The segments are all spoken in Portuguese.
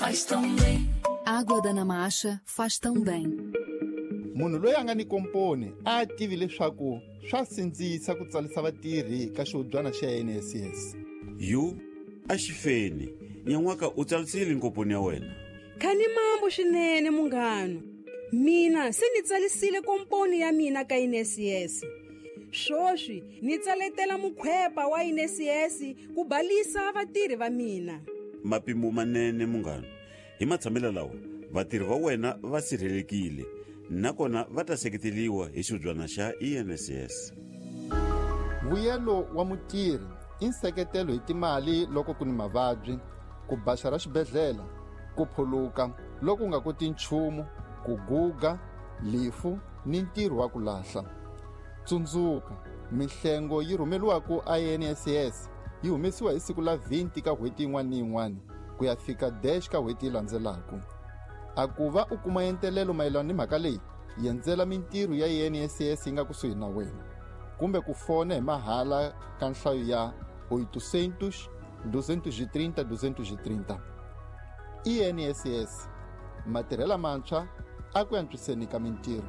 faz tão bem. Água da Namacha faz tão bem. Munhu loyi a nga ni komponi a tivi leswaku swa sindzisa ku tsalisa vatirhi ka xihubyana xa NSS. a xifeni nyan'waka u tsalisile nkoponi ya wena. Khani mambo swinene munghano. Mina se ni tsalisile komponi ya mina ka NSS. Swoswi ni tsaletela mukhwepa wa NSS ku balisa vatirhi va mina. Mapimo manene munghano. Hi matshamelo lawa vatirhi va wena va sirhelekile nakona va ta seketeliwa hi xihubyana xa NSS. Vuyelo wa mutirhi i nseketelo hi timali loko ku ni mavabyi, ku baxa ra xibedhlele, ku phuluka loko nga koti nchumu, ku guga, lifu ni ntirho wa ku lahla. Tsundzuka, mihlengo yi rhumeliwaku NSS yi humesiwa hi siku la 20 ka n'hweti yin'wana ni yin'wana ku ya fika dash ka n'hweti yi landzelaku. A ku va u kuma entelelo mayelana ni mhaka leyi, yendzela mintirho ya NSS yi nga kusuhi na wena, kumbe ku fona hi mahala ka nhlayo ya 800 230 230. NSS, matirhela mantshwa a ku antswiseni ka mintirho.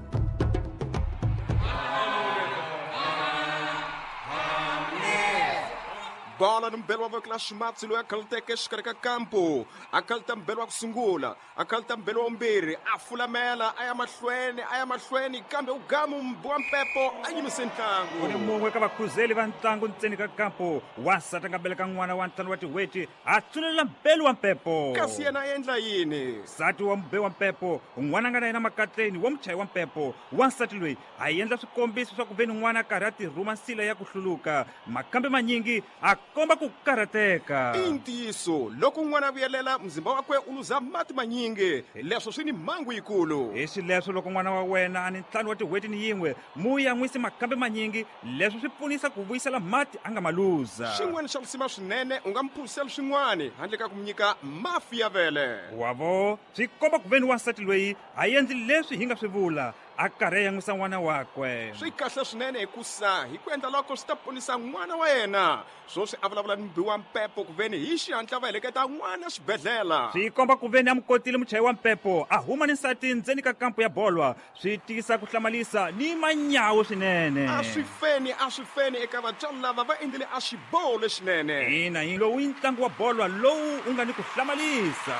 Bola no mbelo wa clash match lo akalteke xkareka campo akalta mbelo wa kusungula akalta mbelo wa mbirhi a fulamela aya mahlweni kambe ugamu mbwa mpepo anyimise ntlangu. Kuni mungwe ka vakhuzeli va ntlangu ntseni ka campo wasata nga beleka n'wana wa ntlangu wa tiweti a tsulela mbelo wa mpepo. Kasi yena endla yini? Nsati wa mbe wa mpepo n'wana nga na yena makatleni wa muchayi wa mpepo wansati loyi a endla swikombiso swa ku veni n'wana karhi a tirhuma nsila ya ku hluluka makambe manyingi a komba ku karhateka. I ntiyiso loko n'wana vuyelela mzimba wakwe u luza mati manyingi leswo swi ni mhangu yikulu. Hi swileswo loko n'wana wa wena a ni ntlhanu wa tiweti ni yin'we mu ya n'wisi makambe manyingi leswi swi pfunisa ku vuyisela mati a nga maluza. Xin'wana xa kusima swinene u nga mphurisela swin'wana handle ka ku mu nyika mafi ya vele. Wavo swi komba ku veni wansati loyi a endli leswi hi nga swi vula a karhi ya n'wisa n'wana wakwe. Swi kahle swinene hikusa hi ku endla loko swi ta ponisa n'wana wa yena swoswi a vulavula ni mbi wa mpepo ku veni hi xihatla va heleketa n'wana xibedhlela. Swi komba ku veni a mu kotile muchayi wa mpepo a huma ni nsati ndzeni ka kampo ya bolwa swi tiyisa ku hlamalisa ni manyawu swinene. A swi feni eka vatswari lava va endlile a xiboho lexinene. Ina hi lowu i ntlangu wa bolwa lowu u nga ni ku hlamalisa.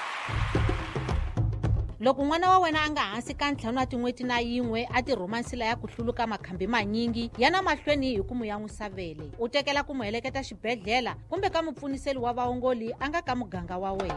Loko n'wana wa wena a nga hansi ka ntlhanu wa tin'weti na yin'we a tirhuma nsila ya ku hluluka makhambi manyingi yana mahlweni hi ku mu ya n'wisa vele u tekela ku mu heleketa xibedhlela kumbe ka mupfuniseli wa vaongoli a nga ka muganga wa wena.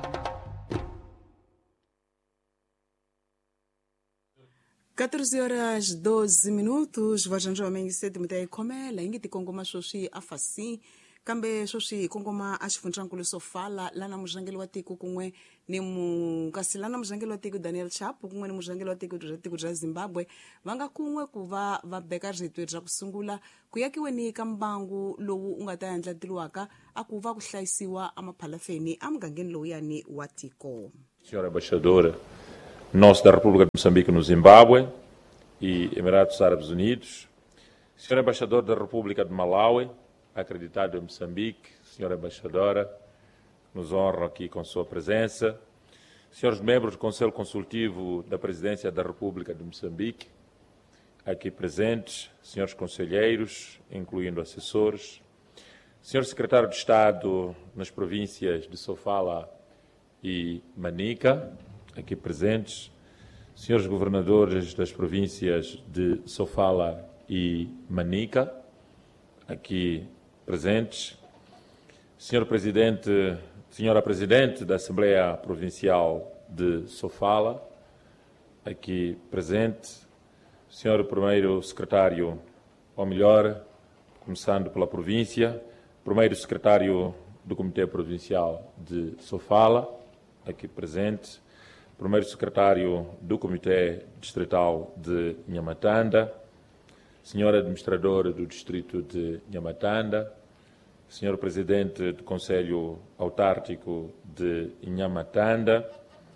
14:12 vajanjwa mengiseti mita ikhomela ingi tikongoma swoswi afasi kambe swoswi kongoma a xifundzankulu Sofala lana murhangeli wa tiko kun'we ni mukasi lana murhangeli wa tiko Daniel Chapo kun'we ni murhangeli wa tiko bya Zimbabwe va nga kun'we ku va beka ritwe bya ku sungula ku yakiweni ka mbangu lowu u nga ta endlateliwaka a ku va ku hlayisiwa amaphalafeni a mugangeni lowuyani wa tiko. Senhora Embaixadora, nosso da República de Moçambique no Zimbábue e Emirados Árabes Unidos, Senhor Embaixador da República de Malawi, acreditado em Moçambique, Senhora Embaixadora, nos honra aqui com sua presença, senhores membros do Conselho Consultivo da Presidência da República de Moçambique, aqui presentes, senhores conselheiros, incluindo assessores, senhor secretário de Estado nas províncias de Sofala e Manica, aqui presentes, senhores governadores das províncias de Sofala e Manica, aqui presentes, senhor presidente, senhora presidente da Assembleia Provincial de Sofala, aqui presente, senhor primeiro secretário, ou melhor, começando pela província, primeiro secretário do Comitê Provincial de Sofala, aqui presente, primeiro secretário do Comitê Distrital de Nhamatanda, senhor administrador do Distrito de Nhamatanda, senhor presidente do Conselho Autárquico de Nhamatanda,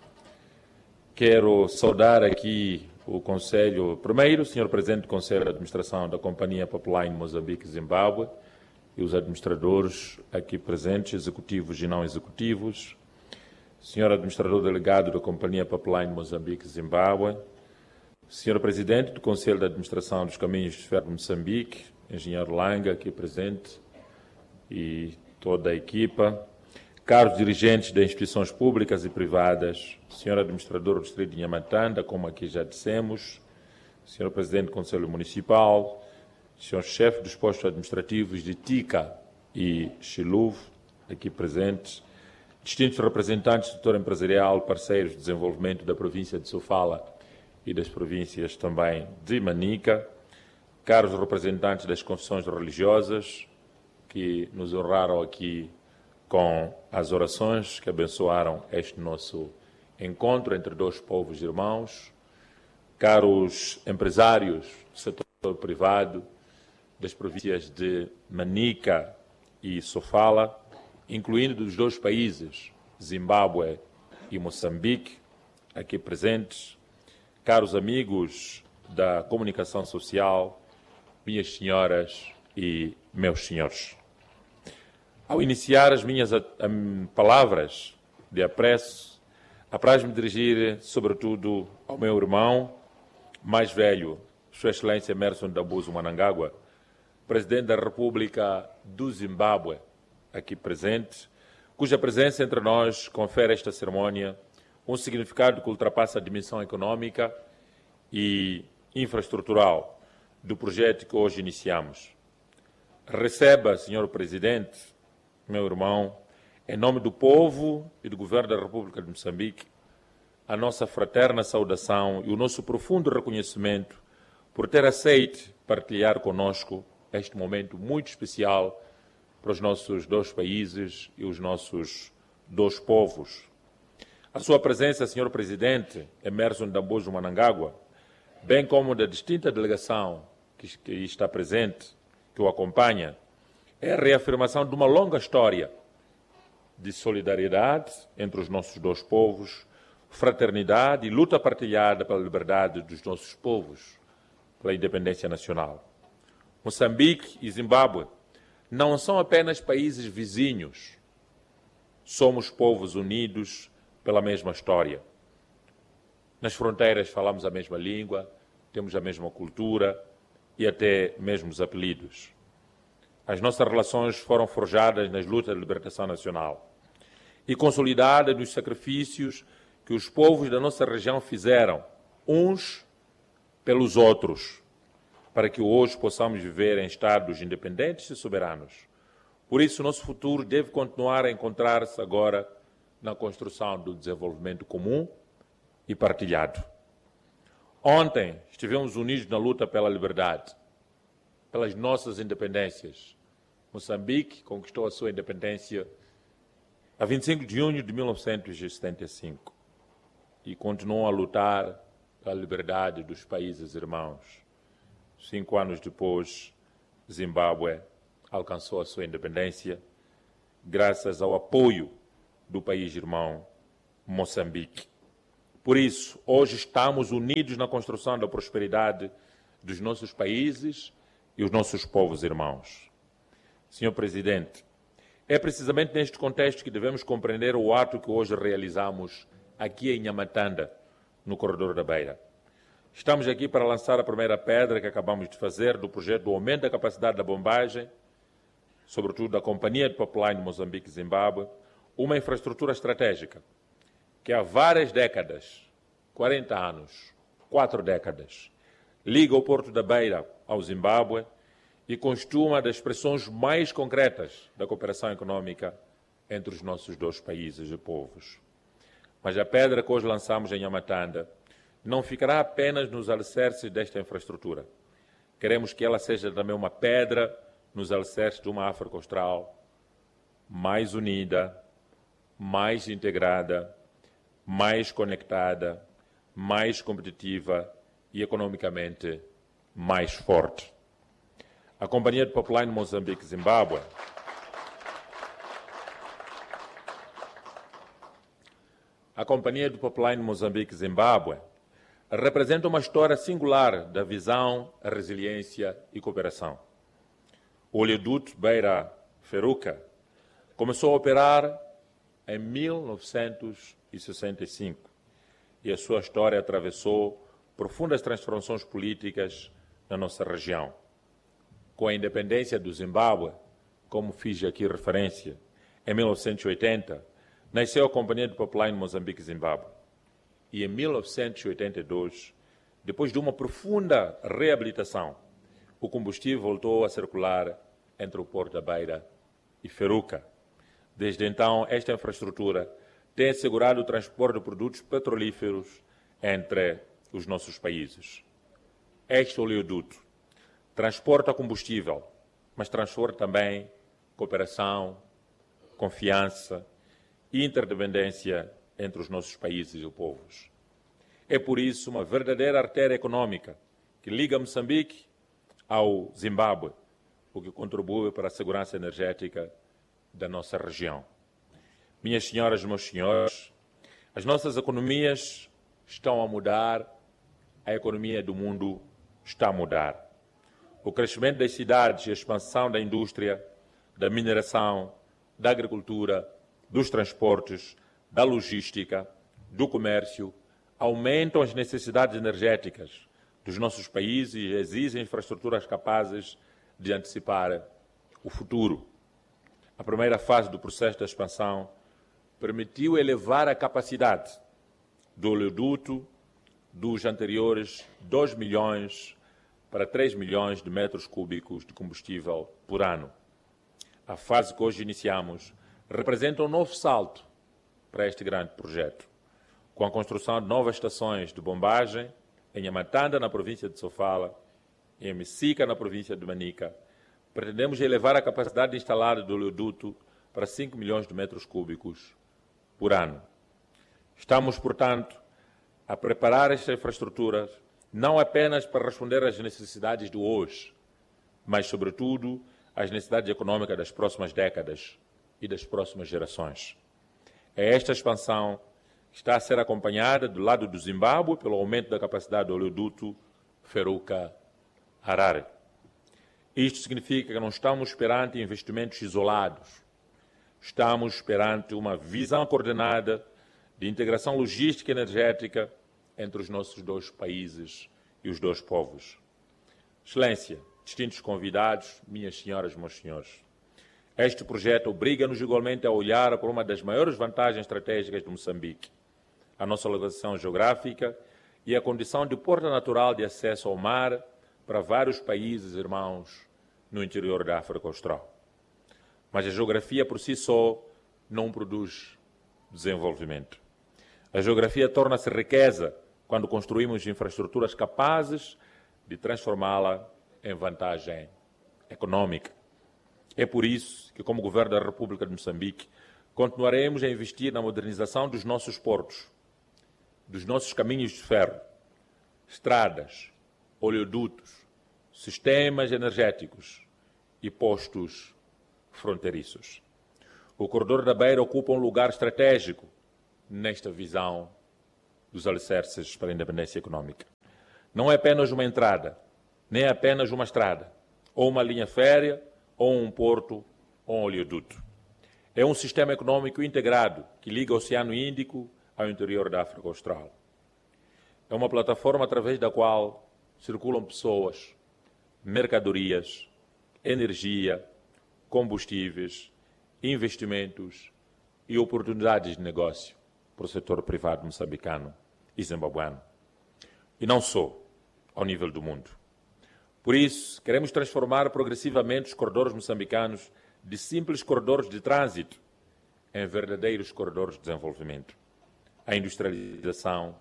quero saudar aqui o Conselho, primeiro, senhor presidente do Conselho de Administração da Companhia Pipeline Moçambique-Zimbábue e os administradores aqui presentes, executivos e não executivos, Senhor Administrador Delegado da Companhia Pipeline Moçambique-Zimbábue, Senhor Presidente do Conselho de Administração dos Caminhos de Ferro de Moçambique, Engenheiro Langa, aqui presente, e toda a equipa, caros dirigentes de instituições públicas e privadas, Senhor Administrador do Distrito de Nhamatanda, como aqui já dissemos, Senhor Presidente do Conselho Municipal, Senhor Chefe dos Postos Administrativos de Tica e Xiluve, aqui presentes, distintos representantes do setor empresarial, parceiros de desenvolvimento da província de Sofala e das províncias também de Manica, caros representantes das confissões religiosas que nos honraram aqui com as orações que abençoaram este nosso encontro entre dois povos irmãos, caros empresários do setor privado das províncias de Manica e Sofala, incluindo dos dois países, Zimbábue e Moçambique, aqui presentes, caros amigos da comunicação social, minhas senhoras e meus senhores. Ao iniciar as minhas palavras de apreço, apraz-me dirigir, sobretudo, ao meu irmão mais velho, Sua Excelência Emmerson Dambuzo Mnangagwa, Presidente da República do Zimbábue, aqui presente, cuja presença entre nós confere a esta cerimônia um significado que ultrapassa a dimensão econômica e infraestrutural do projeto que hoje iniciamos. Receba, Senhor Presidente, meu irmão, em nome do povo e do Governo da República de Moçambique, a nossa fraterna saudação e o nosso profundo reconhecimento por ter aceito partilhar conosco este momento muito especial para os nossos dois países e os nossos dois povos. A sua presença, Senhor Presidente Emmerson Dambuzo Mnangagwa, bem como da distinta delegação que está presente, que o acompanha, é a reafirmação de uma longa história de solidariedade entre os nossos dois povos, fraternidade e luta partilhada pela liberdade dos nossos povos, pela independência nacional. Moçambique e Zimbábue não são apenas países vizinhos, somos povos unidos pela mesma história. Nas fronteiras falamos a mesma língua, temos a mesma cultura e até mesmos apelidos. As nossas relações foram forjadas nas lutas de libertação nacional e consolidadas nos sacrifícios que os povos da nossa região fizeram, uns pelos outros, para que hoje possamos viver em estados independentes e soberanos. Por isso, nosso futuro deve continuar a encontrar-se agora na construção do desenvolvimento comum e partilhado. Ontem estivemos unidos na luta pela liberdade, pelas nossas independências. Moçambique conquistou a sua independência a 25 de junho de 1975 e continuou a lutar pela liberdade dos países irmãos. 5 anos depois, Zimbábue alcançou a sua independência graças ao apoio do país irmão Moçambique. Por isso, hoje estamos unidos na construção da prosperidade dos nossos países e os nossos povos irmãos. Senhor Presidente, é precisamente neste contexto que devemos compreender o ato que hoje realizamos aqui em Nhamatanda, no Corredor da Beira. Estamos aqui para lançar a primeira pedra que acabamos de fazer do projeto do aumento da capacidade da bombagem, sobretudo da Companhia de Pipeline Moçambique-Zimbábue, uma infraestrutura estratégica que há várias décadas, 40 anos, 4 décadas, liga o Porto da Beira ao Zimbábue e constitui uma das expressões mais concretas da cooperação econômica entre os nossos dois países e povos. Mas a pedra que hoje lançamos em Nhamatanda não ficará apenas nos alicerces desta infraestrutura. Queremos que ela seja também uma pedra nos alicerces de uma África Austral mais unida, mais integrada, mais conectada, mais competitiva e economicamente mais forte. A Companhia de Pipeline Moçambique-Zimbábue representa uma história singular da visão, a resiliência e cooperação. O oleoduto Beira-Feruca começou a operar em 1965 e a sua história atravessou profundas transformações políticas na nossa região. Com a independência do Zimbábue, como fiz aqui referência, em 1980, nasceu a Companhia de Pipeline Moçambique-Zimbábue. E em 1982, depois de uma profunda reabilitação, o combustível voltou a circular entre o Porto da Beira e Feruca. Desde então, esta infraestrutura tem assegurado o transporte de produtos petrolíferos entre os nossos países. Este oleoduto transporta combustível, mas transporta também cooperação, confiança e interdependência entre os nossos países e povos. É por isso uma verdadeira artéria econômica que liga Moçambique ao Zimbábue, o que contribui para a segurança energética da nossa região. Minhas senhoras e meus senhores, as nossas economias estão a mudar, a economia do mundo está a mudar. O crescimento das cidades e a expansão da indústria, da mineração, da agricultura, dos transportes, da logística, do comércio, aumentam as necessidades energéticas dos nossos países e exigem infraestruturas capazes de antecipar o futuro. A primeira fase do processo de expansão permitiu elevar a capacidade do oleoduto dos anteriores 2 milhões para 3 milhões de metros cúbicos de combustível por ano. A fase que hoje iniciamos representa um novo salto para este grande projeto, com a construção de novas estações de bombagem em Amatanda, na província de Sofala, em Messica, na província de Manica. Pretendemos elevar a capacidade instalada do oleoduto para 5 milhões de metros cúbicos por ano. Estamos, portanto, a preparar estas infraestruturas não apenas para responder às necessidades do hoje, mas, sobretudo, às necessidades econômicas das próximas décadas e das próximas gerações. É esta expansão que está a ser acompanhada do lado do Zimbábue pelo aumento da capacidade do oleoduto Feruca-Harare. Isto significa que não estamos perante investimentos isolados. Estamos perante uma visão coordenada de integração logística e energética entre os nossos dois países e os dois povos. Excelência, distintos convidados, minhas senhoras e meus senhores, este projeto obriga-nos igualmente a olhar para uma das maiores vantagens estratégicas de Moçambique, a nossa localização geográfica e a condição de porta natural de acesso ao mar para vários países irmãos no interior da África Austral. Mas a geografia por si só não produz desenvolvimento. A geografia torna-se riqueza quando construímos infraestruturas capazes de transformá-la em vantagem econômica. É por isso que, como Governo da República de Moçambique, continuaremos a investir na modernização dos nossos portos, dos nossos caminhos de ferro, estradas, oleodutos, sistemas energéticos e postos fronteiriços. O Corredor da Beira ocupa um lugar estratégico nesta visão dos alicerces para a independência econômica. Não é apenas uma entrada, nem é apenas uma estrada, ou uma linha férrea, ou um porto, ou um oleoduto. É um sistema econômico integrado que liga o Oceano Índico ao interior da África Austral. É uma plataforma através da qual circulam pessoas, mercadorias, energia, combustíveis, investimentos e oportunidades de negócio para o setor privado moçambicano e zimbabuano. E não só, ao nível do mundo. Por isso, queremos transformar progressivamente os corredores moçambicanos de simples corredores de trânsito em verdadeiros corredores de desenvolvimento. A industrialização,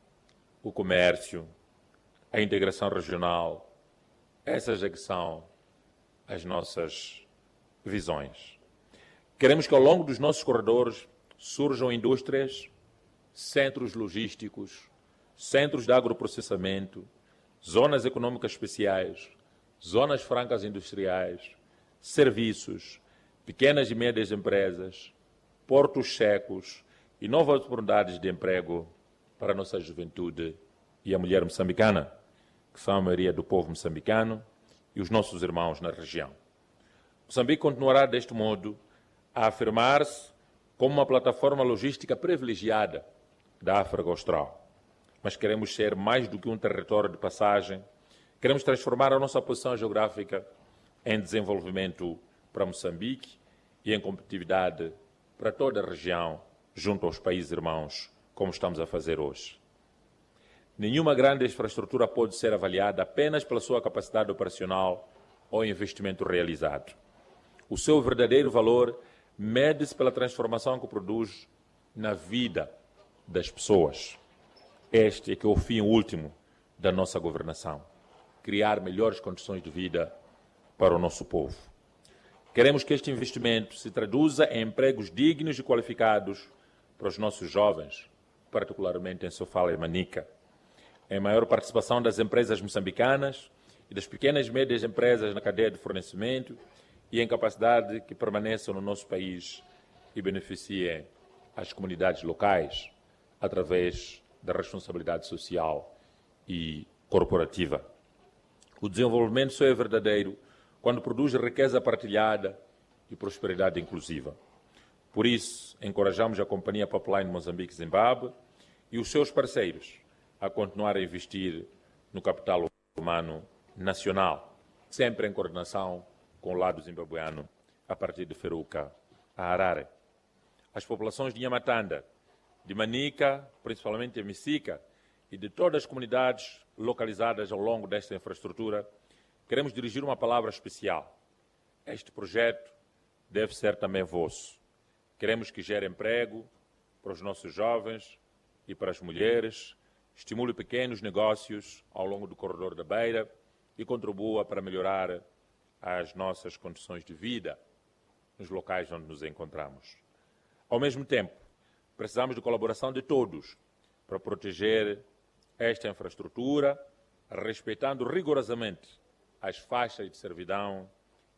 o comércio, a integração regional, essas é que são as nossas visões. Queremos que ao longo dos nossos corredores surjam indústrias, centros logísticos, centros de agroprocessamento, zonas econômicas especiais, zonas francas industriais, serviços, pequenas e médias empresas, portos secos e novas oportunidades de emprego para a nossa juventude e a mulher moçambicana, que são a maioria do povo moçambicano e os nossos irmãos na região. Moçambique continuará deste modo a afirmar-se como uma plataforma logística privilegiada da África Austral. Mas queremos ser mais do que um território de passagem. Queremos transformar a nossa posição geográfica em desenvolvimento para Moçambique e em competitividade para toda a região, junto aos países irmãos, como estamos a fazer hoje. Nenhuma grande infraestrutura pode ser avaliada apenas pela sua capacidade operacional ou investimento realizado. O seu verdadeiro valor mede-se pela transformação que produz na vida das pessoas. Este é que é o fim último da nossa governação: criar melhores condições de vida para o nosso povo. Queremos que este investimento se traduza em empregos dignos e qualificados para os nossos jovens, particularmente em Sofala e Manica, em maior participação das empresas moçambicanas e das pequenas e médias empresas na cadeia de fornecimento e em capacidade que permaneçam no nosso país e beneficiem as comunidades locais através da responsabilidade social e corporativa. O desenvolvimento só é verdadeiro quando produz riqueza partilhada e prosperidade inclusiva. Por isso, encorajamos a Companhia Pipeline Moçambique-Zimbábue e os seus parceiros a continuar a investir no capital humano nacional, sempre em coordenação com o lado zimbabueano, a partir de Feruca a Harare. As populações de Nhamatanda, de Manica, principalmente de Misica, e de todas as comunidades localizadas ao longo desta infraestrutura, queremos dirigir uma palavra especial. Este projeto deve ser também vosso. Queremos que gere emprego para os nossos jovens e para as mulheres, estimule pequenos negócios ao longo do corredor da Beira e contribua para melhorar as nossas condições de vida nos locais onde nos encontramos. Ao mesmo tempo, precisamos de colaboração de todos para proteger esta infraestrutura, respeitando rigorosamente as faixas de servidão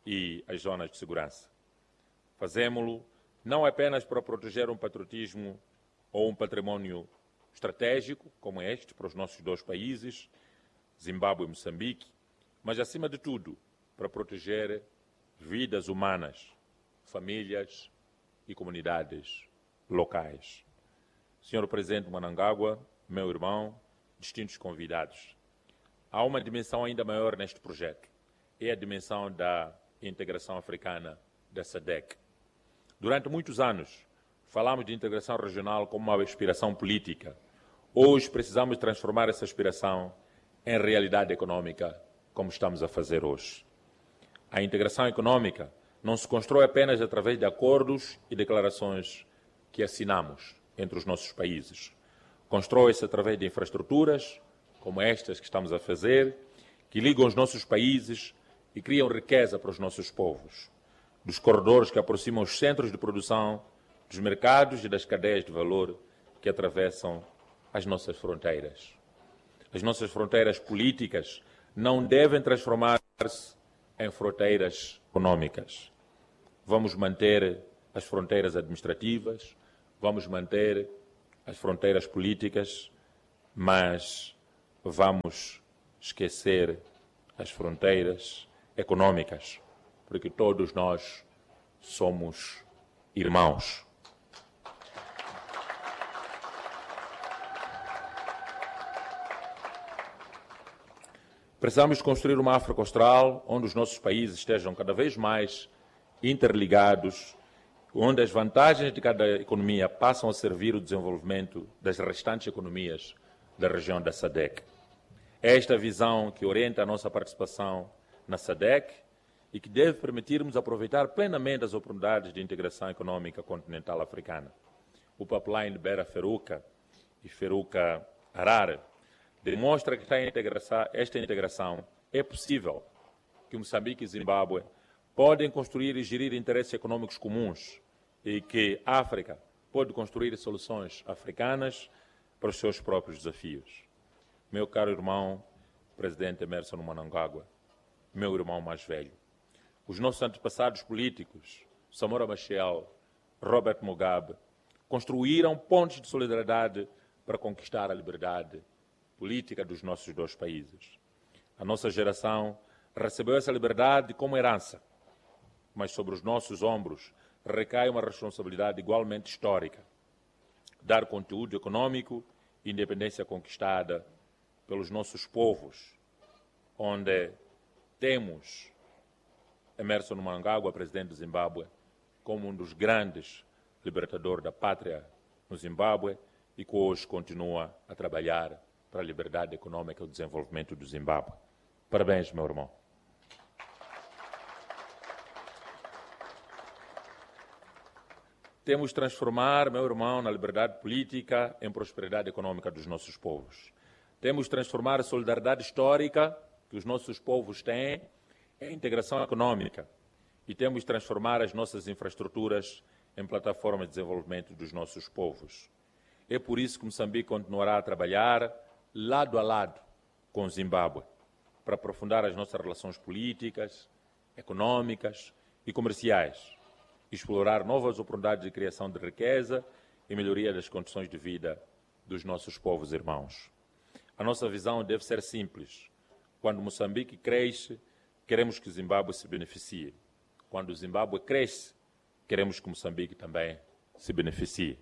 e as zonas de segurança. Fazemo-lo não apenas para proteger um patriotismo ou um património estratégico, como este, para os nossos dois países, Zimbábue e Moçambique, mas, acima de tudo, para proteger vidas humanas, famílias e comunidades locais. Senhor Presidente Mnangagwa, meu irmão, distintos convidados, há uma dimensão ainda maior neste projeto. É a dimensão da integração africana da SADC. Durante muitos anos, falamos de integração regional como uma aspiração política. Hoje precisamos transformar essa aspiração em realidade econômica, como estamos a fazer hoje. A integração econômica não se constrói apenas através de acordos e declarações que assinamos entre os nossos países. Constrói-se através de infraestruturas, como estas que estamos a fazer, que ligam os nossos países e criam riqueza para os nossos povos. Dos corredores que aproximam os centros de produção, dos mercados e das cadeias de valor que atravessam as nossas fronteiras. As nossas fronteiras políticas não devem transformar-se em fronteiras econômicas. Vamos manter as fronteiras administrativas, vamos manter as fronteiras políticas, mas vamos esquecer as fronteiras econômicas, porque todos nós somos irmãos. Precisamos construir uma África Austral onde os nossos países estejam cada vez mais interligados, onde as vantagens de cada economia passam a servir o desenvolvimento das restantes economias da região da SADC. É esta visão que orienta a nossa participação na SADC e que deve permitir-nos aproveitar plenamente as oportunidades de integração econômica continental africana. O pipeline Beira-Feruca e Feruca-Harare demonstra que esta integração é possível, que Moçambique e Zimbábue podem construir e gerir interesses econômicos comuns e que a África pode construir soluções africanas para os seus próprios desafios. Meu caro irmão, Presidente Emmerson Mnangagwa, meu irmão mais velho, os nossos antepassados políticos, Samora Machel, Robert Mugabe, construíram pontes de solidariedade para conquistar a liberdade política dos nossos dois países. A nossa geração recebeu essa liberdade como herança, mas sobre os nossos ombros recai uma responsabilidade igualmente histórica: dar conteúdo econômico e independência conquistada pelos nossos povos, onde temos Emmerson Mnangagwa, presidente do Zimbábue, como um dos grandes libertadores da pátria no Zimbábue e que hoje continua a trabalhar para a liberdade econômica e o desenvolvimento do Zimbábue. Parabéns, meu irmão. Temos de transformar, meu irmão, na liberdade política em prosperidade econômica dos nossos povos. Temos de transformar a solidariedade histórica que os nossos povos têm em integração econômica. E temos de transformar as nossas infraestruturas em plataformas de desenvolvimento dos nossos povos. É por isso que Moçambique continuará a trabalhar lado a lado com o Zimbábue, para aprofundar as nossas relações políticas, econômicas e comerciais, explorar novas oportunidades de criação de riqueza e melhoria das condições de vida dos nossos povos irmãos. A nossa visão deve ser simples. Quando Moçambique cresce, queremos que o Zimbábue se beneficie. Quando o Zimbábue cresce, queremos que Moçambique também se beneficie.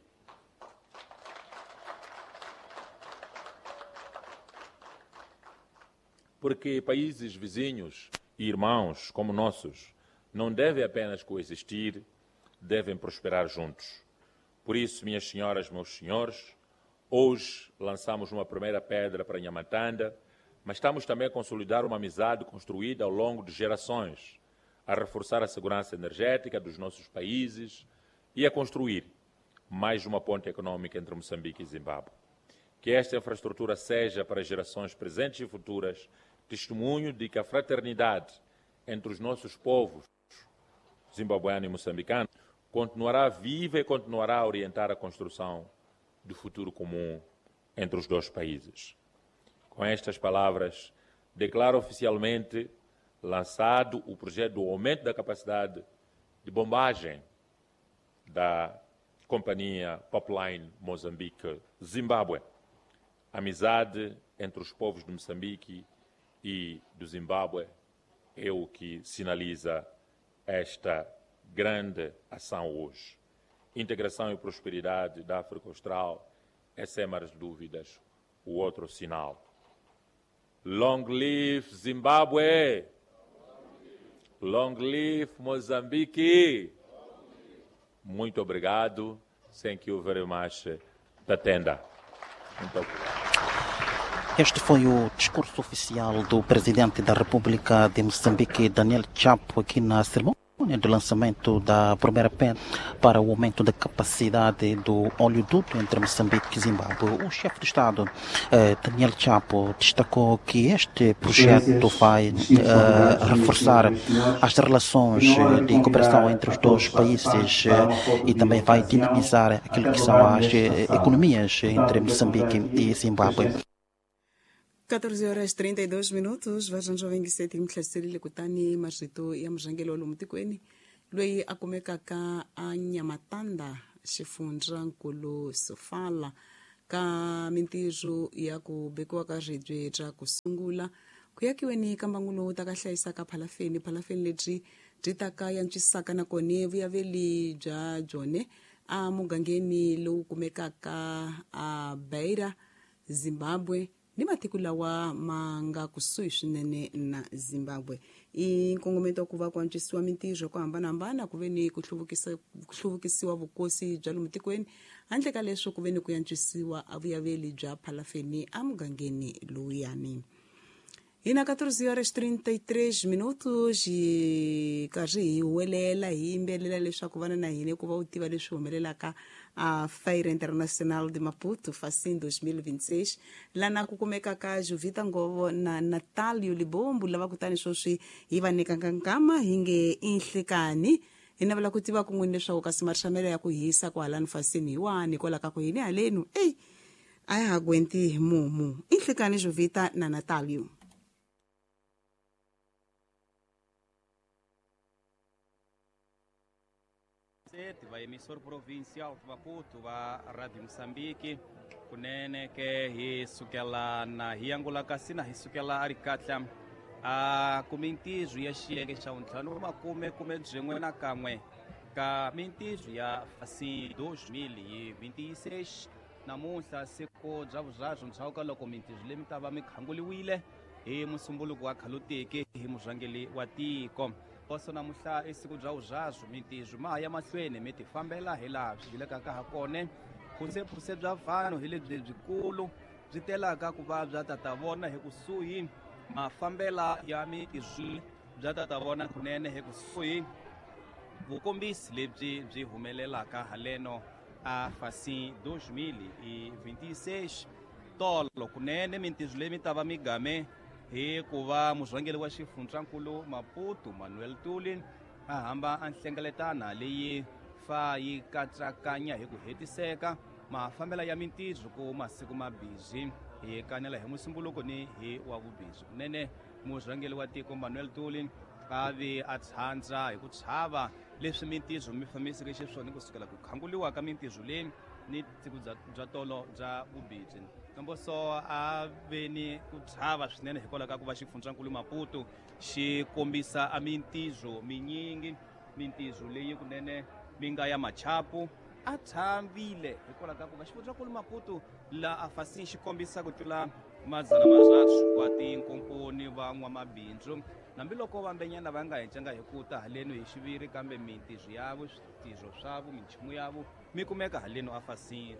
Porque países vizinhos e irmãos como nossos não devem apenas coexistir, devem prosperar juntos. Por isso, minhas senhoras, meus senhores, hoje lançamos uma primeira pedra para Nhamatanda, mas estamos também a consolidar uma amizade construída ao longo de gerações, a reforçar a segurança energética dos nossos países e a construir mais uma ponte econômica entre Moçambique e Zimbábue. Que esta infraestrutura seja para gerações presentes e futuras testemunho de que a fraternidade entre os nossos povos, zimbabueano e moçambicano, continuará viva e continuará a orientar a construção do futuro comum entre os dois países. Com estas palavras, declaro oficialmente lançado o projeto do aumento da capacidade de bombagem da companhia Pipeline Moçambique-Zimbábue. Amizade entre os povos de Moçambique e do Zimbábue é o que sinaliza esta grande ação hoje. Integração e prosperidade da África Austral é, sem mais dúvidas, o outro sinal. Long live Zimbábue! Long live Moçambique! Muito obrigado. Thank you very much, Tatenda. Muito obrigado. Este foi o discurso oficial do presidente da República de Moçambique, Daniel Chapo, aqui na cerimônia de lançamento da primeira pedra para o aumento da capacidade do oleoduto entre Moçambique e Zimbábue. O chefe de Estado, Daniel Chapo, destacou que este projeto vai reforçar as relações de cooperação entre os dois países e também vai dinamizar aquilo que são as economias entre Moçambique e Zimbábue. 14h32 vaxana byo vengiseti mi tlheriserile kutani marito ya murhangeri wa lomu tikweni loyi a kumekaka a Nyamatanda xifundzankulu Sofala ka mintirho ya ku bekiwa ka ribye bya ku sungula ku yakiweni ka mbangu lowu ta ka hlayisaka phalafeni lebyi byi ta ka yantswisaka nakone vuyaveli bya byone a mugangeni lowu kumekaka a Beira, Zimbabwe ni matiko lawa ma nga kusuhi swinene na Zimbabwe. I nkongomento wa ku va ku antswisiwa mintirho ku hambanahambana ku ve ni ku hluvukisiwa vukosi bya lomu tikweni, handle ka leswo ku ve ni ku antswisiwa avuyaveli bya phalafeni a mugangeni lowuyani. Hina 14h33 karhi hi huwelela hi yimbelela leswaku vana na hina ku va u tiva leswi humelelaka a Feira Internacional de Maputo FACIN 2026 lana ku kumekaka Jovita Ngovo na Natalio Libombo lava kutani swoswi hi va nyikaka nkama hi nge inhlekani hi navela ku tiva ku n'wini leswaku kasi marixamelo ya ku hisa ku halani FACIN hi wani hikwalaho ka ku yini halenu a ya ha gwenti mumu inhlekani Jovita na Natalio. Va emissor provincial de Maputo va Rádio Moçambique kunene ke hi sukela na hiangula kasina hi sukela arikatla a kumintizo ya xiyenge xa untlhanu makume dzimwe na kamwe ka mintizo ya fasi 2026 namuntlha siku bya vuzabyo ntshawu ka loko mintizo leyi mi ta va mi khanguliwile hi musumbuluki wa khaloteki hi murhangeli wa tiko poso namuntlha i siku bya vuzabyo mintizo ma ha ya mahlweni mi ti fambela hi laha swi vilekaka ha kone phuse bya vanhu hi lebyi byikulu byi telaka ku va bya tata vona hi kusuhi mafambela ya mintizo bya tata vona kunene hi kusuhi vukombisi lebyi byi humelelaka haleno a fasi 2026 tolo kunene mintizo leyi mi ta va mi game hi ku va murhangeli wa xifundzhankulu Maputo Manuel Tuli a hamba a nhlengeletana leyi fa yi katsakanya hi ku hetiseka mafambela ya mintizo ku masiku mabizi hi kanela hi musumbuluko ni hi wa vubizi kunene murhangeli wa tiko Manuel Tuli a vi a tshandza hi ku chava leswi mintizo mi fambiseke xiswona kusukela ku khanguliwa ka mintizo leyi ni tsiku bya tolo bya vubizi kamboso a ve ni ku chava swinene hikwalaho ka ku va xifundzhankulu Maputo xi kombisa a mintizo minyingi mintizo leyi kunene mi nga ya machapu a tshambile hikwalaho ka ku va xifundzhankulu Maputo la a fasi xi kombisa ku tlula 300 wa tinkomponi van'wamabindzu nambiloko vambenyana va nga hencanga hi ku ta haleno hi xiviri kambe mintizo yavo switizo swavo minchumu yavo mi kumeka haleno a fasi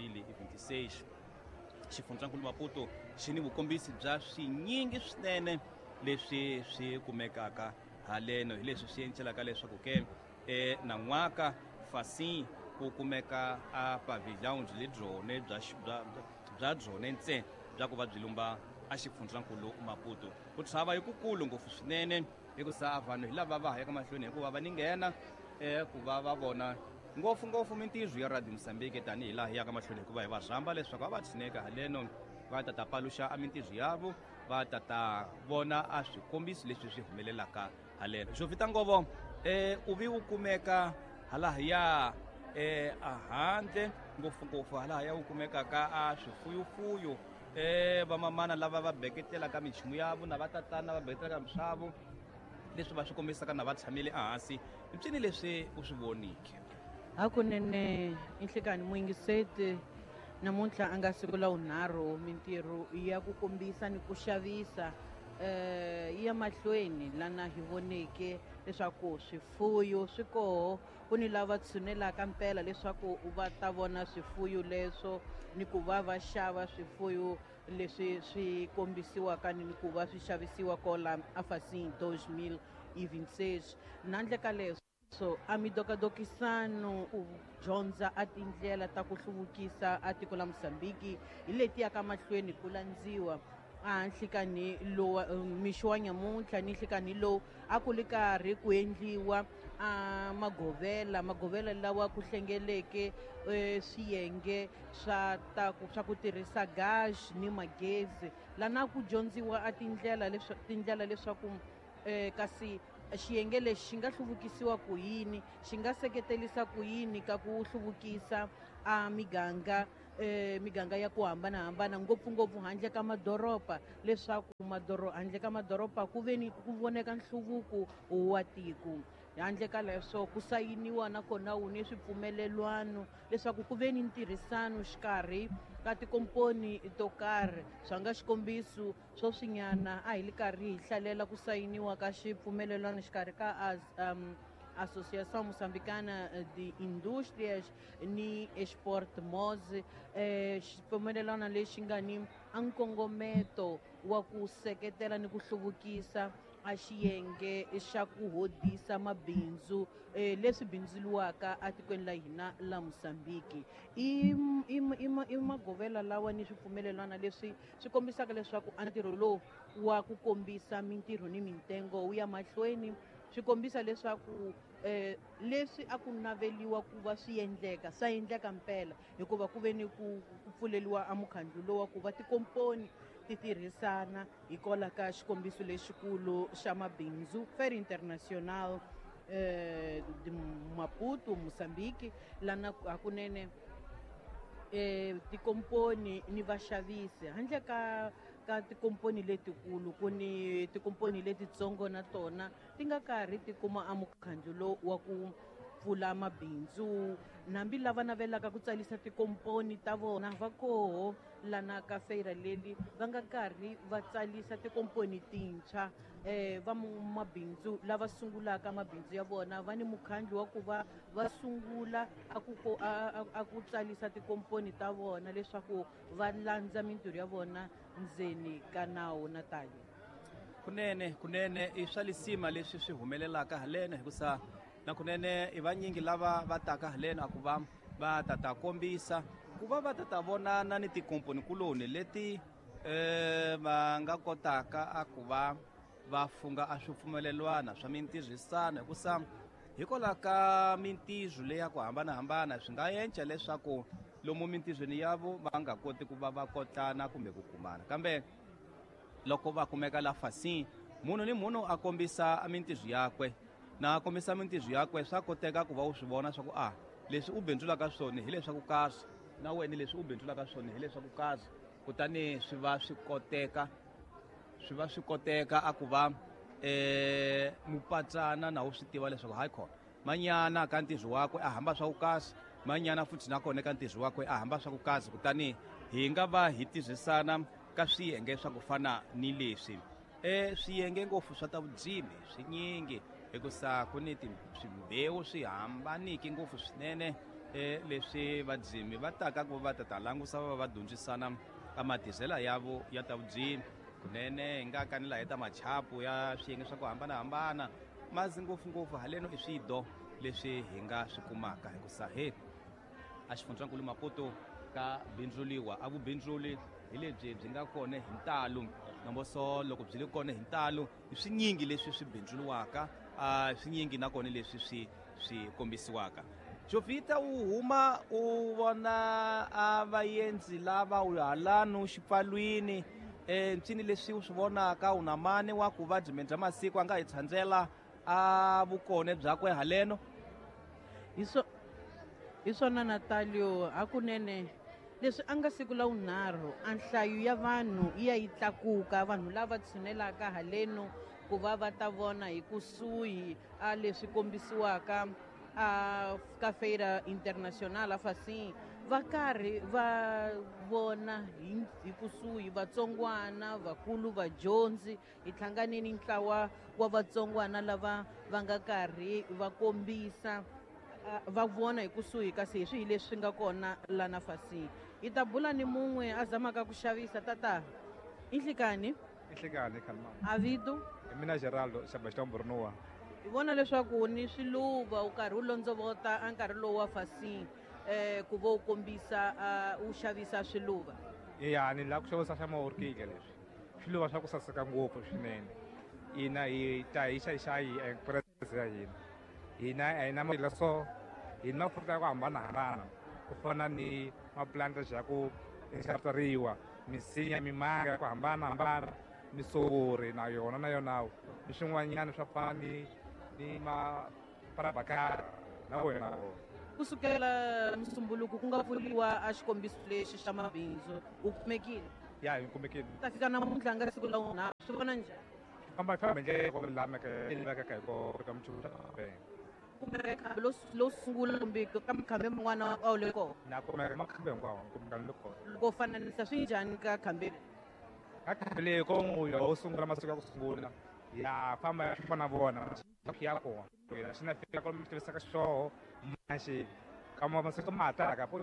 2026 xifundzhankulu Maputo xi ni vukombisi bya swinyingi swinene leswi swi kumekaka haleno hi leswi swi endlelaka leswaku ke nan'waka fasi ku kumeka a pavilion byi byone bya byone ntsena bya ku va byi lumba a xifundzhankulu Maputo ku tshava hi kukulu ngopfu swinene hikusa vanhu hi lava va hayaka mahlweni hikuva va ni nghena ku va va vona ngopfungopfu mintizo ya Radio Mozambique tanihi laha hi yaka mahlweni hikuva hi va zhamba leswaku va va tshineka haleno va ta paluxa a mintizo yavo va ta vona a swikombiso leswi swi humelelaka haleno xo vita ngovo u vi wu kumeka halahaya a handle ngopfungopfu halahaya wu kumekaka a swifuyufuyu vamamana lava va beketelaka minchumu yavo na vatatana va beketelaka misavo leswi va swi kombisaka na va tshamile ehansi i ncini leswi u swi vonike hakunene inhlekani muyingiseti namuntlha a nga siku la wunharhu mintirho ya ku kombisa ni ku xavisa ya mahlweni lana hi voneke leswaku swifuyo swi koho ku ni lava tshunelaka mpela leswaku va ta vona swifuyo leswo ni ku va va xava swifuyo leswi swi kombisiwaka ni ku va swi xavisiwa kola a fasi 2026 nandle ka leswo so a midokadokisano u dyondza a tindlela ta ku hluvukisa a tiko la Mozambique hi leti yaka mahlweni ku landziwa a nhlikani lowa mixo wa nyamuntlha ni nhlikani lowu a ku li karhi ku endliwa a magovela lawa ku hlengeleke swiyenge swa ku tirhisa gas ni magezi lana ku dyondziwa a tindlela leswaku kasi xiyenge lexi xi nga hluvukisiwa ku yini xi nga seketelisa ku yini ka ku hluvukisa a miganga ya ku hambanahambana ngopfungopfu handle ka madoropa leswaku handle ka madoropa ku voneka nhluvuko wa tiko handle ka leswo ku sayiniwa na kona wuni swipfumelelwano leswaku ku ve ni ntirhisano xikarhi ka tikomponi to karhi swa nga xikombiso swo swinyana a hi li karhi hi hlalela ku sayiniwa ka xipfumelelwano xikarhi ka Associação Moçambicana de Indústrias ni Export MOS xipfumelelwano lexi nga ni nkongometo wa ku seketela ni ku hluvukisa a xiyenge xa ku hodisa mabindzu leswi bindzuriwaka a tikweni la hina la Mozambique i magovela lawa ni swipfumelelwana leswi swi kombisaka leswaku a ntirho lowu wa ku kombisa mintirho ni mitengo wu ya mahlweni swi kombisa leswaku leswi a ku naveliwa ku va swi endleka swa endleka mpela hikuva ku ve ni ku pfuleliwa a mukhandlo lowa ku va tikomponi ti tirhisana hikola ka xikombiso lexikulu xa mabindzu Fair International de Maputo Moçambique lana hakunene tikomponi ni vaxavisi handle ka tikomponi letikulu ku ni tikomponi letitsongo na tona ti nga karhi ti kuma a mukhandlo wa ku pfula mabindzu nambi lava navelaka ku tsalisa tikomponi ta vona va koho lana ka feira leli va nga karhi va tsalisa tikomponi tintshwa mabindzu lava sungulaka mabindzu ya vona va ni mukhandli wa ku va sungula a ku tsalisa tikomponi ta vona leswaku va landza mintirho ya vona ndzeni ka nawu na tali. kunene i swa lisima leswi swi humelelaka haleno hikusa na kunene i vanyingi lava va taka haleno a ku va ta kombisa ku va ta vonana ni tikomponi kuloni leti va nga kotaka a ku va funga a swipfumelelwana swa mintirhisano hikusa hikola ka mintirho leyi ya ku hambanahambana swi nga endla leswaku lomu mintirhweni yavo va nga koti ku va kotlana kumbe ku kumana kambe loko va kumeka la fasi munhu ni munhu a kombisa mintirho yakwe na a kombisa mintirho yakwe swa koteka ku va u swi vona swa ku leswi u bindzulaka swona hi leswaku kahle na wena leswi u bindzulaka swona hi leswaku kahle kutani swi va swi koteka a ku va mupatsana na u swi tiva leswaku hayi khona manyana ka ntirho wakwe a hamba swa ku kahle manyana futhi nakona ka ntirho wakwe a hamba swa ku kahle kutani hi nga va hi tirhisana ka swiyenge swa ku fana ni leswi swiyenge ngopfu swa ta vudzimi swinyingi hikusa ku ni swimbewu swi hambaniki ngopfu swinene leswi vadzimi va taka ku va ta langusa va dyondzisana ka matirhelo yavo ya ta vudzimi kunene hi nga kanila hi ta machapu ya swiyenge swa ku hambanahambana mazi ngopfungopfu haleno i swido leswi hi nga swi kumaka hikusa a xifundzankulu Maputo ka bindzuliwa a vubindzuli hi lebyi byi nga kona hi ntalo namboso loko byi le kona hi ntalo i swinyingi leswi swi bindzuliwaka swinyingi nakona leswi swi kombisiwaka Jovita u huma u vona vaendzi lava u halano xipfalwini ncini leswi u swi vonaka u na mani wa ku va bya masiku a nga hi tshandzela a vukone byakwe haleno hi swona Natalio hakunene leswi a nga siku lawunharhu a nhlayo ya vanhu yi tlakuka vanhu lava tshunelaka haleno ku va ta vona hi kusuhi a leswi kombisiwaka ka feira international afasi va karhi va vona hi kusuhi vatsongwana vakulu vadyondzi hi hlanganini ntlawa wa vatsongwana lava va nga karhi va kombisa va vona hi kusuhi kasi hi swi leswi nga kona lana fasi hi ta bula ni mun'we a zamaka ku xavisa tata inhlikani Kalma avido mina Geraldo Sebastian Bornoa hi vona leswaku ni swiluva u karhi u londzovota a nkarhi lowu wa fasi ku va u kombisa u xavisa swiluva ni la ku xavisa swa maorkile leswi swiluva swa ku saseka ngopfu swinene hina hi ta hi xa hi express ya hina a hi na mila so hi na mafuta ya ku hambanahambana ku fana ni maplanta ya ku xatsariwa misinya mimanga ya ku hambanahambana misovori na yona ni swin'wanyana swa fana ni maparabakara na wena kusukela musumbuluku ku nga pfuliwa a xikombiso lexi xa mabindzu u kumekile hi kumekile ta fika namuntlha nga siku lawunharhu swi vona njhani famba ndlela ko laveka hi ko ka muchumu kumbe khambe lo sungula kumbe ka makhambe man'wana a wu le koho na kumeka makhambe hinkwawo kumbe le koho loko fananisa swi njhani ka khambe ka khambe leyi ko n'uya wo sungula masiku ya ku sungula ya famba ya famba na vona ya kona xi na fika ko mi tivisaka xoho maxi kama masiku ma hataka po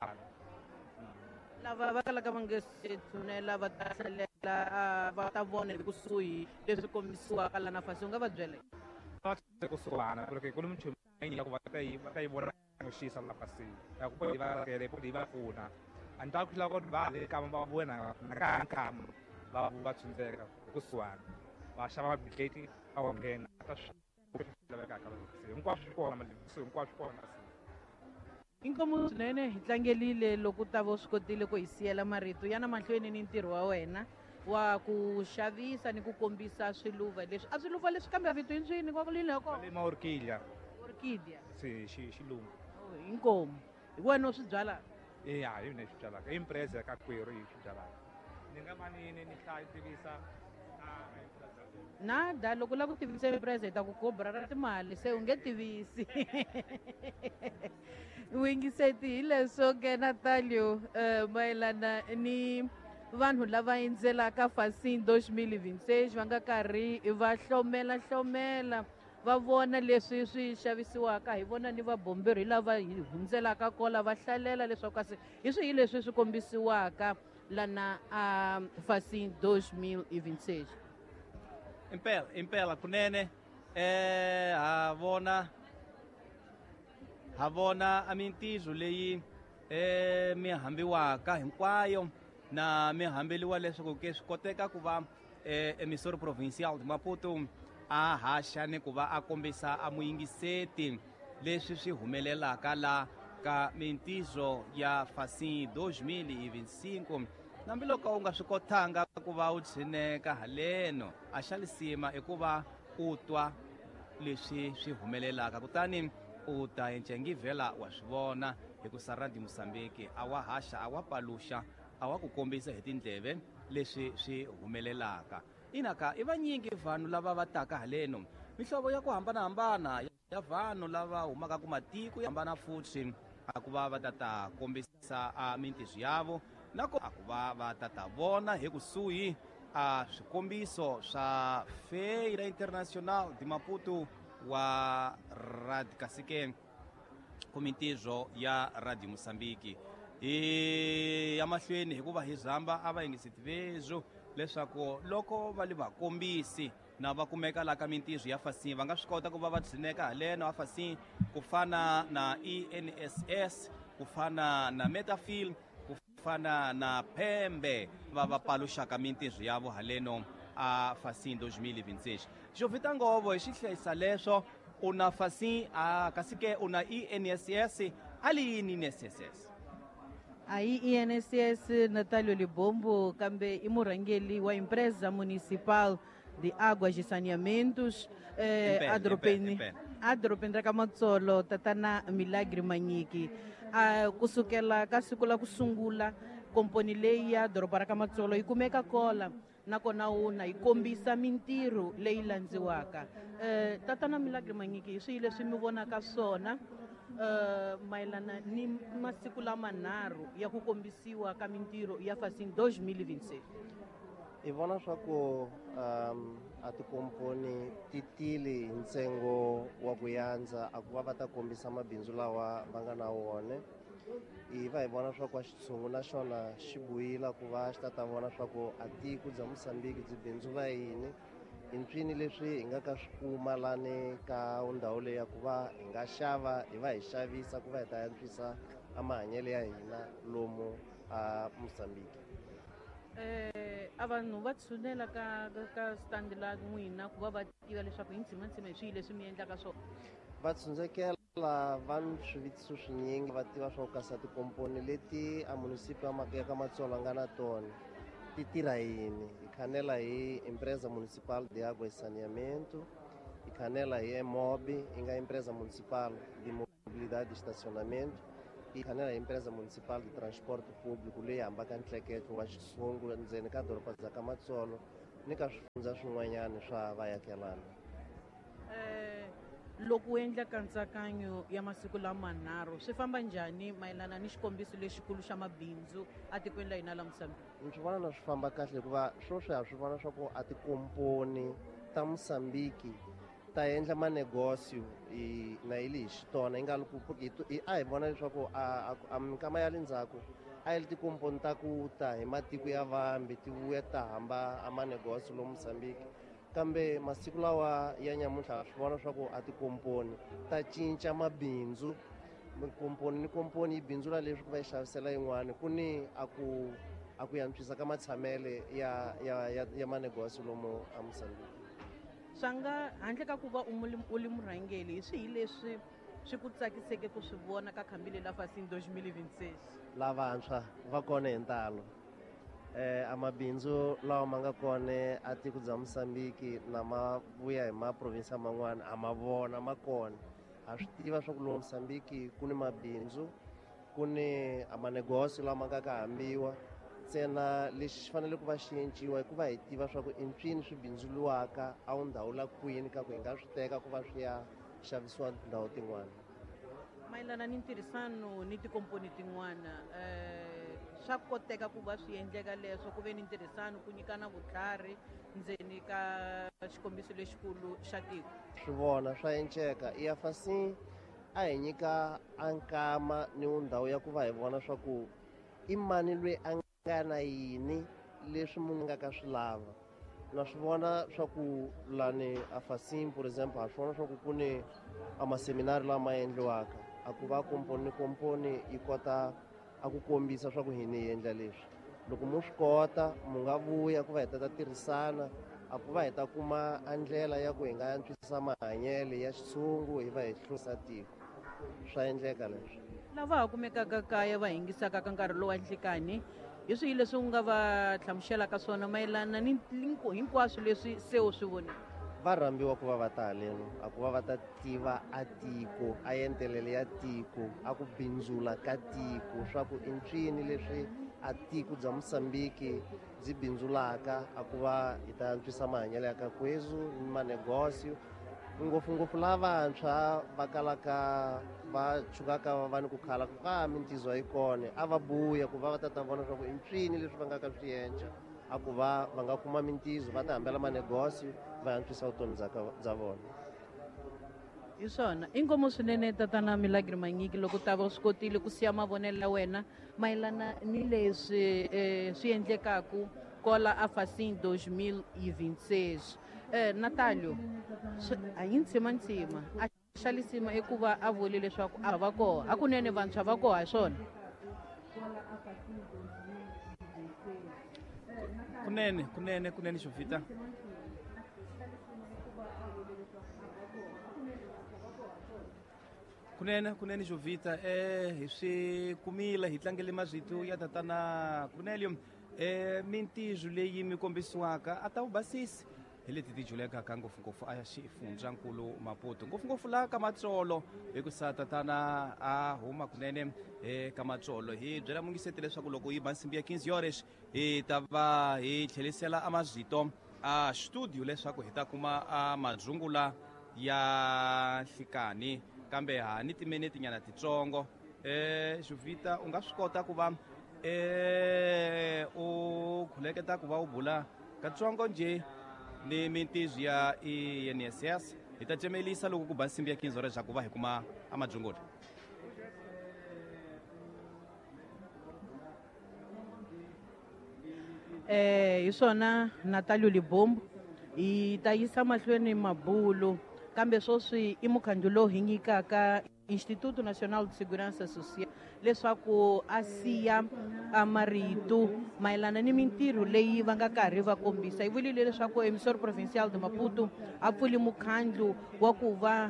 lava va kalaka va nge se tshunela va ta hlalela va ta vona hi kusuhi leswi kombisiwaka lana fasi u nga va byela kusuhana porque ku ni minchumu ya ku va ta yi vona xisa la fasi ya ku va rakele po va pfuna a ni ta ku tlhela ku va le kama va vona na ka nkama va tshundzeka kusuhana va xava mabitleti a wa nghena ta lavekaka hinkwaswo swi kona malivisiso hinkwaswo swi kona inkomu swinene hi tlangelile loko ta va u swi kotile ku hi siyela marito ya na mahlweni ni ntirho wa wena wa ku xavisa ni ku kombisa swiluva leswi a swiluva leswi kambe vito yintswini kwa kulini ya kona maorkilya xilungu inkomu hi wena u swi byalaka hi mina hi swi byalaka i impresa ka kwerhu hi swi byalaka ni nga va ni hlaya tivisa nada loko u lava ku tivisa president a ku kobra ra timali se u nge tivisi wingiseti hi leswo ke Natalio mayelana ni vanhu lava endzelaka Fassin 2026 va nga karhi va hlomela va vona leswi swi xavisiwaka hi vona ni vabomberi lava hundzelaka kola va hlalela leswaku kasi hi swihi leswi swi kombisiwaka lana a Fassin 2026. impela kunene ha vona a mintizo leyi mi hambiwaka hinkwayo na mi hambeliwa leswaku ke swi koteka ku va emissora provincial de Maputo a haxa ni ku va a kombisa a muyingiseti leswi swi humelelaka la ka mintizo ya Fassin 2025 nambiloko u nga swi kotanga ku va u tshineka haleno a xalisima i ku va u twa leswi swi humelelaka kutani u ta encengi vhela wa swi vona hi ku Radio Mozambique a wa haxa a wa paluxa a wa ku kombisa hi tindleve leswi swi humelelaka inaka i vanyingi vanhu lava va taka haleno mihlovo ya ku hambanahambana ya vanhu lava humaka ku matiko ya hambana futhi a ku va va ta kombisa a mintizo yavo nako a ku va va ta vona hi kusuhi a swikombiso swa Feira Internacional de Maputo wa kasike ku mintizo ya Radio Mozambique ya mahlweni hikuva hi zamba a va yingiseti vezo leswaku loko va li vakombisi na va kumeka la ka mintizo ya Fassin va nga swi kota ku va va tshineka haleno a Fassin ku fana na ENSS ku fana na Metafil ku fana na Pembe va paluxaka mintizo yavo haleno a Fassin 2026 Jovita Ngovo hi xihlayisa leswo una Fassin kasike una ENSS ali yini NSS Aí INSS Natalio Libombo kambe i murhangeli wa empresa municipal de águas de saneamentos adropeni ra ka Matsolo tatana Milagre Manyiki kusukela ka siku la ku sungula komponi leyi ya doroba ra ka Matsolo yi kumeka kola nakona una yi kombisa mintirho leyi landziwaka tatana Milagre Manyiki hi swihi leswi mi vonaka swona mayelana ni masiku lamanharhu ya ku kombisiwa ka mintirho ya Fassin 2026 hi vona swa ku a tikomponi ti tile hi ntsengo wa ku yandza a ku va va ta kombisa mabindzu lawa va nga na wona hi vona swa ku a xitshungu na xona xi buyila ku va xi ta vona swa ku a tiko bya Mozambique byi bindzula yini hi ncwini leswi hi nga ka swi kuma lani ka ndhawu leyi ya ku va hi nga xava hi va hi xavisa ku va hi ta yantswisa a mahanyelo ya hina lomu a Mozambique a vanhu va tshunela ka stand la n'wina ku va va tiva leswaku hi ntshimantsima hi swihi leswi mi endlaka swona va tshundzekela vanhu swivitiso swinyingi va tiva swa ku kasa tikomponi leti a municipio ya ka Matsolo nga na tona ti tirha yini hi khanela hi empresa municipal de água e saneamento hi khanela hi EMOB hi nga empresa municipal de mobilidade e estacionamento hi khanela hi empresa municipal de transporte público leyi hambaka ntleketo wa xisungu ndzeni ka doroba za ka Matsolo ni ka swifundza swin'wanyana swa vaakelana loko u endla nkatsakanyo ya masiku lamanharhu swi famba njhani mayelana ni xikombiso lexikulu xa mabindzu a tikweni la hina la Mozambique ni swi vona na swi famba kahle hikuva sweswi ha swi vona swa ku a tikomponi ta Mozambique ta endla manegosio na hi hi xitona hi nga a hi vona leswaku a minkama ya le ndzhaku a yi tikomponi ta ku ta hi matiko ya vambi ti vuya ta hamba a manegosio lomu Mozambique kambe masiku lawa ya nyamuntlha swi vona swa ku a tikomponi ta cinca mabindzu komponi ni komponi yi bindzula leswi ku va yi xavisela yin'wana ku ni a ku yantswisa ka matshamele ya manegosio lomu a Mozambique swa nga handle ka ku va u li murhangeli hi swihi leswi swi ku tsakiseke ku swi vona ka khambi la Fassin 2026 lavantshwa va kona hi ntalo amabindzu lawa ma nga kona a tiko bya Mozambique na ma vuya hi maprovinsi man'wana a ma vona ma kona a swi tiva swa ku lomu Mozambique ku ni mabindzu ku ni amanegosio lama nga ka hambiwa ntsena lexi xi fanele ku va xi endliwa hi ku va hi tiva swa ku i ncini swi bindzuriwaka a wu ndhawu la kwini ka ku hi nga swi teka ku va swi ya xavisiwa tindhawu tin'wana. mayelana ni ntirhisano ni tikomponi tin'wana swa koteka ku va swi endleka leswo ku ve ni ntirhisano ku nyikana vutlhari ndzeni ka xikombiso lexikulu xa tiko? Swi vona swa endleka IAFASI a hi nyika a nkama ni ndhawu ya ku va hi vona swa ku i mani loyi a nga na yini leswi munhu nga ka swi lava. Na swi vona swa ku lani AFASI for example ha swi vona swa ku ku ni amaseminari lama endliwaka a ku va komponi yi kota a ku kombisa swa ku hini hi endla leswi. Loko mu swi kota mu nga vuya ku va hi ta tirhisana a ku va hi ta kuma a ndlela ya ku hi nga antswisa mahanyelo ya xitshungu hi va hi hlusa tiko. Swa endleka leswi. Lava ha kumekaka kaya va yingisaka ka nkarhi lowu wa nhlikani hi swihi leswi u nga va hlamuxelaka swona mayelana ni hinkwaswo leswi se u swi vonile? Va rhambiwa ku va va ta haleni a ku va va ta tiva a tiko a yentelele ya tiko a ku bindzula ka tiko swa ku i ncini leswi a tiko bya Mosambiki byi bindzulaka a ku va hi ta antswisa mahanyelo ya kakwezu ni manegosio ngopfungopfu lavantshwa va kalaka va chukaka va ni ku khala ku mintizo yi kona a va buya ku va ta vona swa ku i ncini leswi va nga ka swi endla a ku va nga kuma mintizo va ta hambela manegosio va antswisa vutomi bya vona. Hi swona inkomu swinene tatana Milagre Manyiki loko ta va swi kotile ku siya mavonelo ya wena mayelana ni leswi swi endlekaku kola AFASI 2026. Natalio a yi ntsima a xalisima i ku va a vule leswaku a va koho hakunene vantshwa va koho hi swona. kunene Jovita. kunene Jovita hi swi kumile hi tlangele mazito ya tatana Cornelio mintizo leyi mi kombisiwaka a ta wu basisi hi leti ti julekaka ngopfungopfu a ya xifundzankulu Maputo ngopfungopfu laha ka Matsolo hi ku sa tatana a huma kunene ka Matsolo hi byela mungiseti leswaku loko yi ba nsimbi ya 15 horas hi ta va hi tlhelisela a mazito a studio leswaku hi ta kuma a madzungula ya nhlikani kambe ni timinete nyana titsongo Jovita u nga swi kota ku va u khuleketa ku va u bula katsongo nje ni mintizo ya INSS hi ta tsemelisa loko ku ba nsimbi ya 15 horas ku va hi kuma a madzungula. Hi swona Natalio Libombo hi ta yisa mahlweni mabulo kambe swoswi i mukhandlo lowu hi nyikaka Instituto Nacional de Segurança Social leswaku a siya a marito mayelana ni mintirho leyi va nga karhi va kombisa. Hi vulile leswaku emissora provincial de Maputo a pfuli mukhandlo wa ku va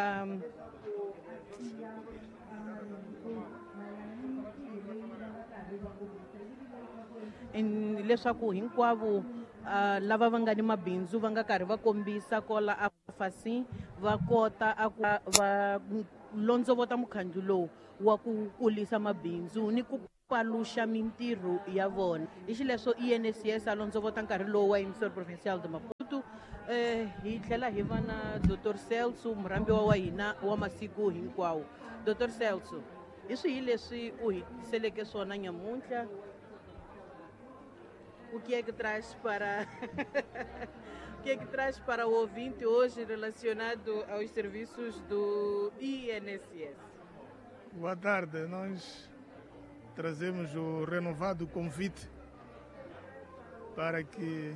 leswaku hinkwavo lava va nga ni mabindzu va nga karhi va kombisa kola AFASI va kota a ku va londzovota mukhandlo lowu wa ku kulisa mabindzu ni ku paluxa mintirho ya vona. Hi xileswo INSS a londzovota nkarhi lowu wa emissora provincial de Maputo. Hi tlhela hi va na Dr. Celso murambiwa wa hina wa masiku hinkwawo. Dr. Celso hi swihi leswi u hi tiseleke swona nyamuntlha? O que é que traz para o que é que traz para o ouvinte hoje relacionado aos serviços do INSS? Boa tarde, nós trazemos o renovado convite para que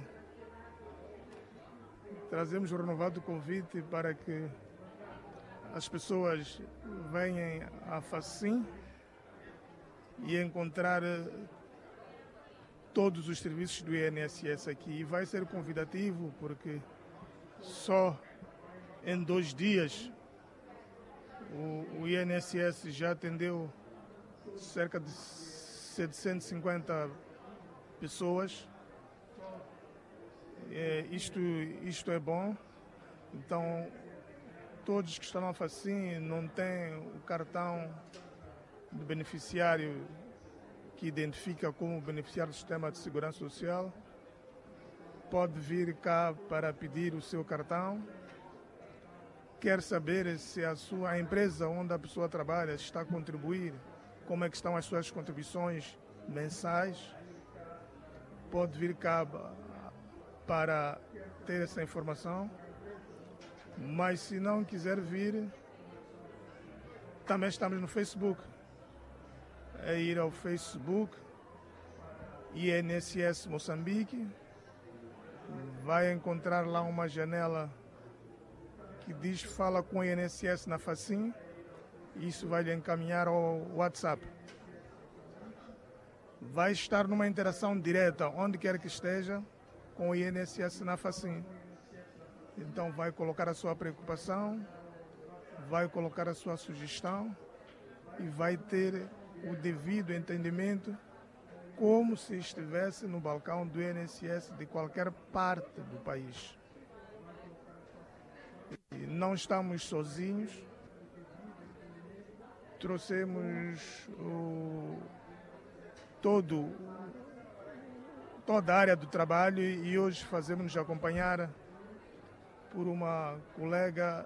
as pessoas venham à AFASI e encontrar todos os serviços do INSS aqui. E vai ser convidativo porque só em 2 dias o INSS já atendeu cerca de 750 pessoas. Isto é bom. Então, todos que estão na AFASI não têm o cartão do beneficiário que identifica como beneficiário do sistema de segurança social, pode vir cá para pedir o seu cartão. Quer saber se a empresa onde a pessoa trabalha está a contribuir, como é que estão as suas contribuições mensais, pode vir cá para ter essa informação. Mas se não quiser vir, também estamos no Facebook. É ir ao Facebook, INSS Moçambique, vai encontrar lá uma janela que diz fala com o INSS na Facim, isso vai lhe encaminhar ao WhatsApp. Vai estar numa interação direta, onde quer que esteja, com o INSS na Facim. Então vai colocar a sua preocupação, vai colocar a sua sugestão e vai ter o devido entendimento, como se estivesse no balcão do INSS de qualquer parte do país. E não estamos sozinhos, trouxemos toda a área do trabalho e hoje fazemos-nos acompanhar por uma colega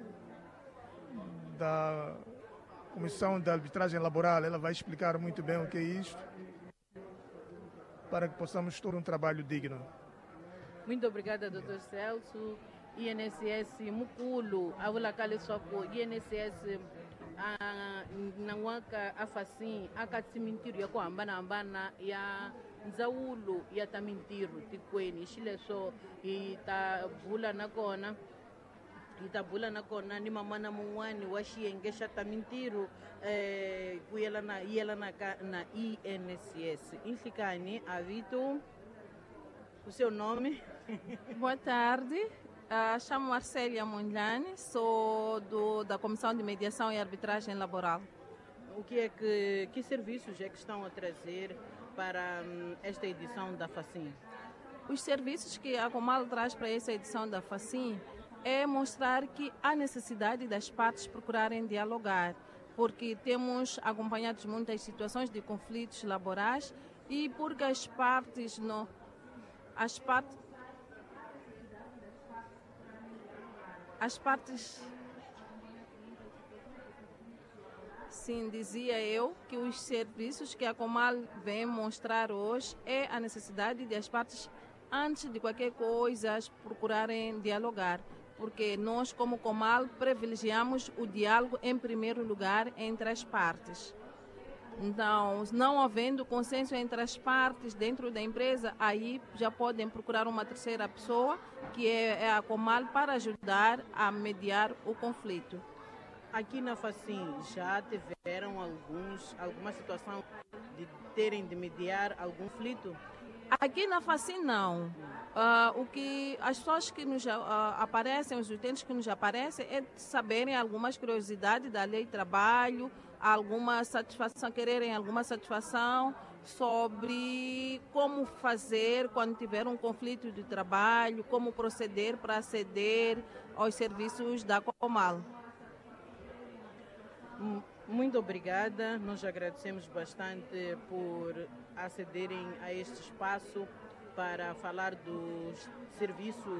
da Comissão de Arbitragem Laboral. Ela vai explicar muito bem o que é isto, para que possamos ter um trabalho digno. Muito obrigada, Dr. Celso. INSS Mukulo, Avulakale Soko, INSS Nanwaka Afasim, Akatsimintiru ya kuhambana ya ndzawulo ya ta mintirho tikweni xileso hi ta bula nakona ni mamana mun'wani wa xiyenge xa ta mintirho ku yelanaka na INSS. Inhlikani, Avito, o seu nome? Boa tarde, chamo Arcélia Mondlane, sou da Comissão de Mediação e Arbitragem Laboral. Que serviços é que estão a trazer para esta edição da Facim? Os serviços que a Comal traz para essa edição da Facim é mostrar que há necessidade das partes procurarem dialogar, porque temos acompanhado muitas situações de conflitos laborais e porque as partes sim, dizia eu que os serviços que a Comal vem mostrar hoje é a necessidade de as partes, antes de qualquer coisa, procurarem dialogar, porque nós, como Comal, privilegiamos o diálogo em primeiro lugar entre as partes. Então, não havendo consenso entre as partes dentro da empresa, aí já podem procurar uma terceira pessoa, que é a Comal, para ajudar a mediar o conflito. Aqui na Facim já tiveram alguma situação de terem de mediar algum conflito? Aqui na Facim não. As pessoas que nos aparecem, os utentes que nos aparecem, é saberem algumas curiosidades da lei de trabalho, quererem alguma satisfação sobre como fazer quando tiver um conflito de trabalho, como proceder para aceder aos serviços da Comal. Muito obrigada, nós agradecemos bastante por acederem a este espaço para falar dos serviços